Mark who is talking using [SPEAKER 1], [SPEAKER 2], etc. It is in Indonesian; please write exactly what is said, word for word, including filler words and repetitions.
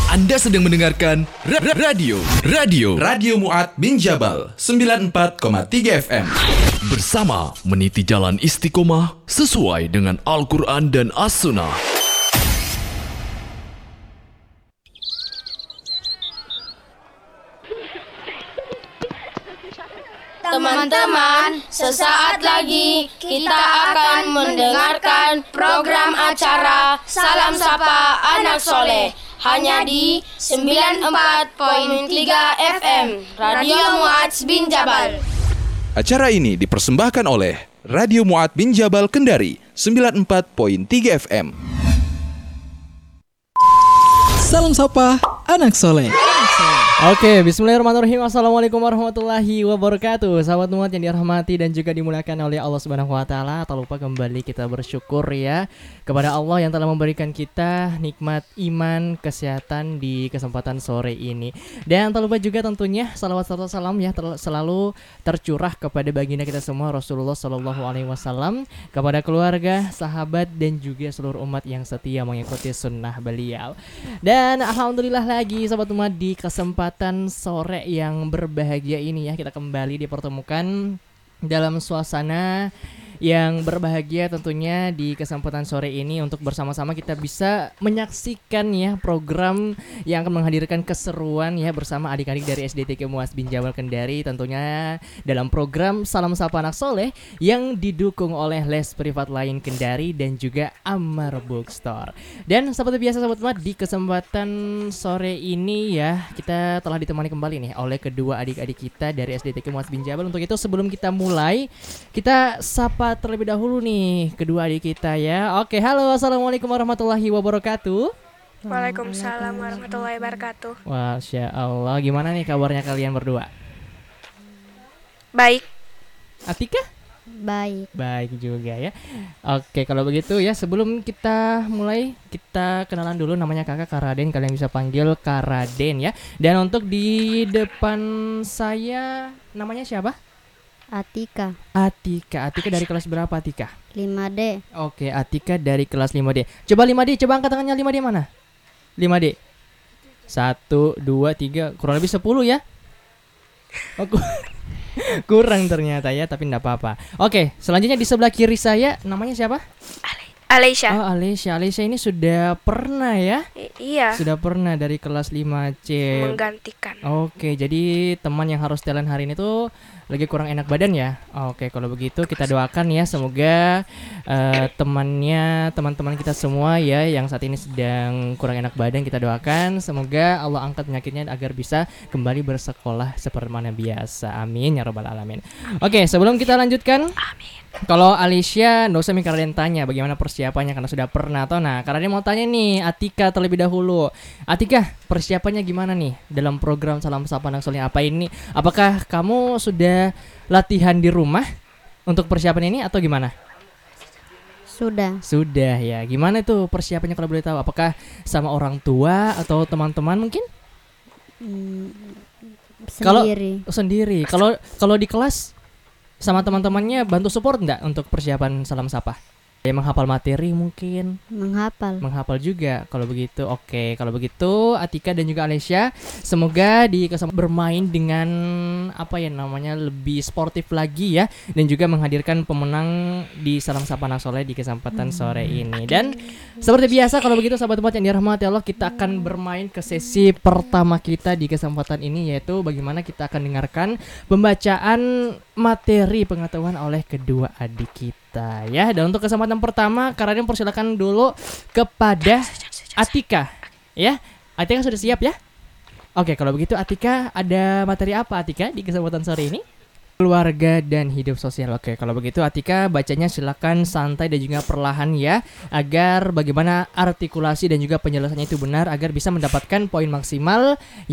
[SPEAKER 1] Anda sedang mendengarkan ra- ra- radio Radio
[SPEAKER 2] Radio Mu'ad bin Jabal sembilan puluh empat koma tiga F M.
[SPEAKER 1] bersama meniti jalan istiqomah sesuai dengan Al-Quran dan As-Sunnah.
[SPEAKER 3] Teman-teman, sesaat lagi kita akan mendengarkan program acara Salam Sapa Anak Soleh hanya di sembilan puluh empat koma tiga F M Radio Mu'ad bin Jabal.
[SPEAKER 2] Acara ini dipersembahkan oleh Radio Mu'ad bin Jabal Kendari sembilan puluh empat koma tiga F M.
[SPEAKER 4] Salam Sapa Anak Soleh.
[SPEAKER 5] Oke, bismillahirrahmanirrahim. Assalamualaikum warahmatullahi wabarakatuh. Sahabat umat yang dirahmati dan juga dimuliakan oleh Allah Subhanahu wa taala. Tak lupa kembali kita bersyukur ya kepada Allah yang telah memberikan kita nikmat iman, kesehatan di kesempatan sore ini. Dan tak lupa juga tentunya salawat serta salam ya ter- selalu tercurah kepada baginda kita semua Rasulullah sallallahu alaihi wasallam, kepada keluarga, sahabat dan juga seluruh umat yang setia mengikuti sunnah beliau. Dan alhamdulillah lagi sahabat umat, di kesempatan sore yang berbahagia ini ya kita kembali dipertemukan dalam suasana yang berbahagia tentunya di kesempatan sore ini untuk bersama-sama kita bisa menyaksikan ya program yang akan menghadirkan keseruan ya bersama adik-adik dari S D T K Mu'ad bin Jabal Kendari, tentunya dalam program Salam Sapa Anak Soleh yang didukung oleh Les Privat Lain Kendari dan juga Amar Bookstore. Dan seperti biasa sahabat umat, di kesempatan sore ini ya kita telah ditemani kembali nih oleh kedua adik-adik kita dari S D T K Mu'ad bin Jabal. Untuk itu sebelum kita mulai, kita sapa terlebih dahulu nih kedua adik kita ya. Oke, halo, assalamualaikum warahmatullahi wabarakatuh.
[SPEAKER 6] Waalaikumsalam warahmatullahi wabarakatuh.
[SPEAKER 5] Masya Allah, gimana nih kabarnya kalian berdua?
[SPEAKER 6] Baik.
[SPEAKER 5] Atika?
[SPEAKER 7] Baik.
[SPEAKER 5] Baik juga ya. Oke, kalau begitu ya sebelum kita mulai, kita kenalan dulu, namanya kakak Karaden, kalian bisa panggil Karaden ya. Dan untuk di depan saya namanya siapa?
[SPEAKER 7] Atika.
[SPEAKER 5] Atika, Atika dari kelas berapa Atika?
[SPEAKER 7] lima D.
[SPEAKER 5] Oke, Atika dari kelas lima D. Coba lima D, coba angkat tangannya. lima D mana? lima D. satu, dua, tiga, kurang lebih sepuluh ya. Oh, ku- kurang ternyata ya, tapi enggak apa-apa. Oke, selanjutnya di sebelah kiri saya namanya siapa?
[SPEAKER 6] Alesya.
[SPEAKER 5] Oh, Alesya. Alesya ini sudah pernah ya?
[SPEAKER 6] I- iya.
[SPEAKER 5] Sudah pernah dari kelas lima C.
[SPEAKER 6] Menggantikan.
[SPEAKER 5] Oke, jadi teman yang harus talent hari ini tuh lagi kurang enak badan ya. Oke, kalau begitu kita doakan ya, semoga uh, temannya, teman-teman kita semua ya yang saat ini sedang kurang enak badan, kita doakan semoga Allah angkat penyakitnya agar bisa kembali bersekolah seperti mana biasa. Amin ya rabbal alamin. Oke, sebelum kita lanjutkan, amin. Kalau Alesya, nggak usah mikir kalian tanya bagaimana persiapannya karena sudah pernah atau nah. Karena dia mau tanya nih, Atika terlebih dahulu. Atika, persiapannya gimana nih dalam program Salam Sapa Anak Soleh apa ini? Apakah kamu sudah latihan di rumah untuk persiapan ini atau gimana?
[SPEAKER 7] Sudah.
[SPEAKER 5] Sudah ya. Gimana tuh persiapannya kalau boleh tahu? Apakah sama orang tua atau teman-teman mungkin?
[SPEAKER 7] Hmm,
[SPEAKER 5] Kalau
[SPEAKER 7] sendiri.
[SPEAKER 5] sendiri. Kalau kalau di kelas sama teman-temannya bantu support enggak untuk persiapan Salam Sapa? Ya menghafal materi mungkin.
[SPEAKER 7] Menghafal.
[SPEAKER 5] Menghafal juga kalau begitu. Oke, kalau begitu Atika dan juga Alesya, semoga di kesempatan bermain dengan apa ya namanya lebih sportif lagi ya, dan juga menghadirkan pemenang di Salam Sapa Anak Soleh di kesempatan sore ini. Dan seperti biasa kalau begitu sahabat-sahabat yang dirahmati Allah, kita akan bermain ke sesi pertama kita di kesempatan ini, yaitu bagaimana kita akan dengarkan pembacaan materi pengetahuan oleh kedua adik kita ya. Dan untuk kesempatan pertama, Karaden persilakan dulu kepada Atika ya. Atika sudah siap ya? Oke, kalau begitu Atika, ada materi apa Atika di kesempatan sore ini? Keluarga dan hidup sosial. Oke, kalau begitu Atika bacanya silakan santai dan juga perlahan ya, agar bagaimana artikulasi dan juga penjelasannya itu benar agar bisa mendapatkan poin maksimal